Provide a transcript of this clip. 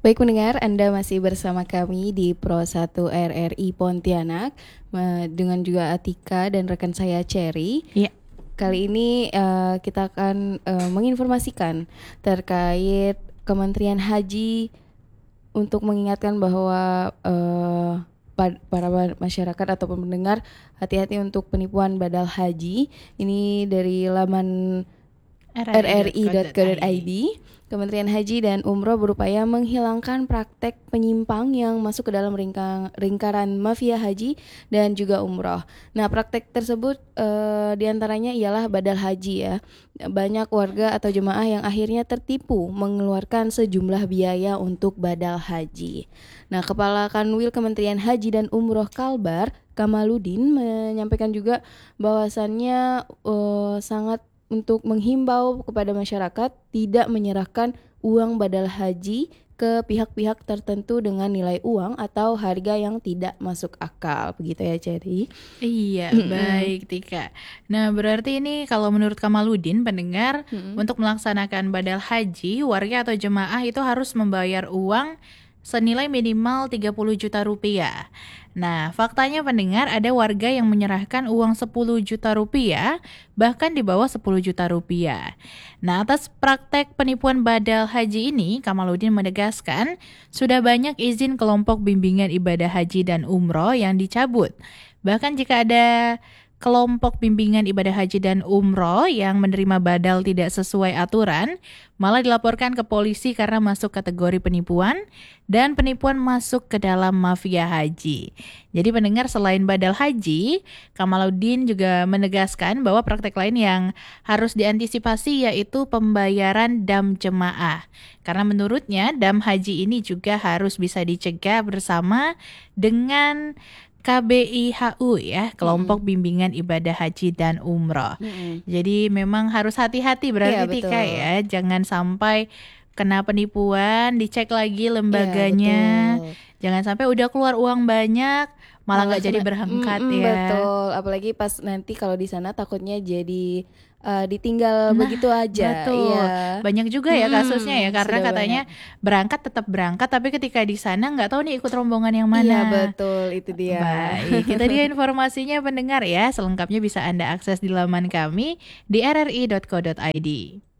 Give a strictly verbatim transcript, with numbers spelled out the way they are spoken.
Baik pendengar, Anda masih bersama kami di Pro satu R R I Pontianak me- dengan juga Atika dan rekan saya Cherry. Iya. Kali ini eh, kita akan eh, menginformasikan terkait Kementerian Haji untuk mengingatkan bahwa eh, pa- para ma- masyarakat ataupun pendengar hati-hati untuk penipuan badal haji. Ini dari laman r r i dot co dot i d. Kementerian Haji dan Umroh berupaya menghilangkan praktek penyimpang yang masuk ke dalam ringkang, lingkaran mafia haji dan juga umroh. Nah, praktek tersebut eh, diantaranya ialah badal haji ya. Banyak warga atau jemaah yang akhirnya tertipu mengeluarkan sejumlah biaya untuk badal haji. Nah, Kepala Kanwil Kementerian Haji dan Umroh Kalbar, Kamaludin, menyampaikan juga bahwasannya eh, sangat untuk menghimbau kepada masyarakat tidak menyerahkan uang badal haji ke pihak-pihak tertentu dengan nilai uang atau harga yang tidak masuk akal. Begitu ya, Cherry? Iya, Mm-mm. baik Tika. Nah, berarti ini kalau menurut Kamaludin, pendengar, Mm-mm. untuk melaksanakan badal haji, warga atau jemaah itu harus membayar uang senilai minimal tiga puluh juta rupiah. Nah, faktanya pendengar, ada warga yang menyerahkan uang sepuluh juta rupiah, bahkan di bawah sepuluh juta rupiah. Nah, atas praktek penipuan badal haji ini, Kamaludin menegaskan, sudah banyak izin kelompok bimbingan ibadah haji dan umroh yang dicabut. Bahkan jika ada kelompok bimbingan ibadah haji dan umroh yang menerima badal tidak sesuai aturan, malah dilaporkan ke polisi karena masuk kategori penipuan dan penipuan masuk ke dalam mafia haji. Jadi pendengar, selain badal haji, Kamaludin juga menegaskan bahwa praktek lain yang harus diantisipasi yaitu pembayaran dam jemaah. Karena menurutnya dam haji ini juga harus bisa dicegah bersama dengan K B I H U ya, Kelompok Bimbingan Ibadah Haji dan Umroh. Mm-mm. Jadi memang harus hati-hati Iya, berarti betul. Tika ya, jangan sampai kena penipuan, dicek lagi Iya, lembaganya. betul. Jangan sampai udah keluar uang banyak malah nggak jadi kena- berangkat Mm-mm, ya. betul. Apalagi pas nanti kalau di sana takutnya jadi eh, ditinggal Nah, begitu aja. betul. Iya. Banyak juga ya Mm-mm, kasusnya ya, karena sudah katanya banyak. berangkat tetap berangkat, tapi ketika di sana nggak tahu nih ikut rombongan yang Iya, mana. betul, itu dia. Baik, kita dia informasinya pendengar ya. Selengkapnya bisa Anda akses di laman kami di r r i dot co dot i d.